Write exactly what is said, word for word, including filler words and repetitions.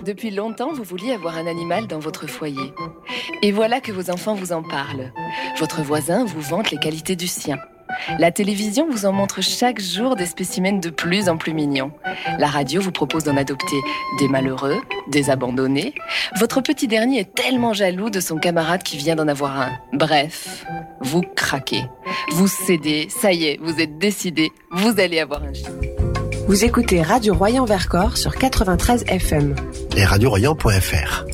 Depuis longtemps, vous vouliez avoir un animal dans votre foyer. Et voilà que vos enfants vous en parlent. Votre voisin vous vante les qualités du sien. La télévision vous en montre chaque jour des spécimens de plus en plus mignons. La radio vous propose d'en adopter des malheureux, des abandonnés. Votre petit dernier est tellement jaloux de son camarade qui vient d'en avoir un. Bref, vous craquez. Vous cédez, ça y est, vous êtes décidé, vous allez avoir un chien. Vous écoutez Radio Royan Vercors sur quatre-vingt-treize F M. Et radio royan point f r.